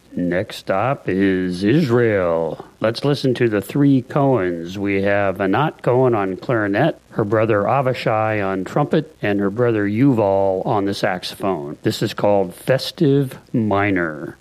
Next stop is Israel. Let's listen to the three Cohens. We have Anat Cohen on clarinet, her brother Avishai on trumpet, and her brother Yuval on the saxophone. This is called Festive Minor.